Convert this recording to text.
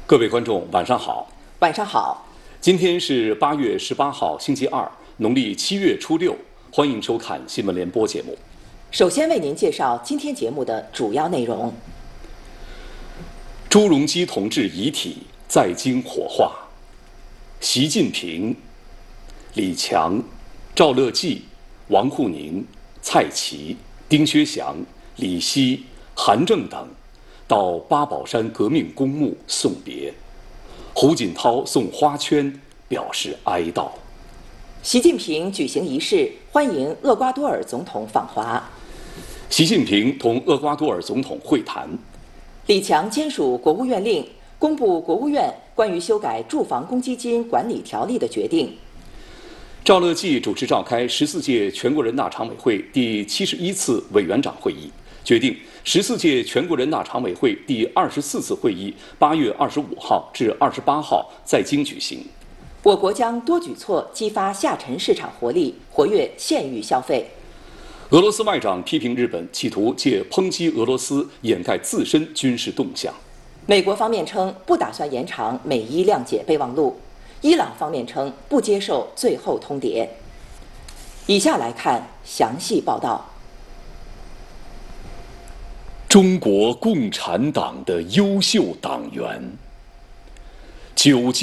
各位观众，晚上好。 晚上好。 今天是8月18号，星期二，农历7月初6。欢迎收看新闻联播节目。 首先为您介绍今天节目的主要内容： 朱镕基同志遗体在京火化，习近平、李强、赵乐际、王沪宁、蔡奇、丁薛祥、李希、韩正等到八宝山革命公墓送别，胡锦涛送花圈表示哀悼。 习近平举行仪式欢迎厄瓜多尔总统访华。 习近平同厄瓜多尔总统会谈。 李强签署国务院令，公布国务院关于修改住房公积金管理条例的决定。 赵乐际主持召开14届全国人大常委会第71次委员长会议，决定14届全国人大常委会第24次会议8月25号至28号在京举行。 我国将多举措激发下沉市场活力，活跃县域消费。 俄罗斯外长批评日本企图借抨击俄罗斯掩盖自身军事动向。 美国方面称不打算延长美伊谅解备忘录，伊朗方面称不接受最后通牒。以下来看详细报道。 中国共产党的优秀党员，久经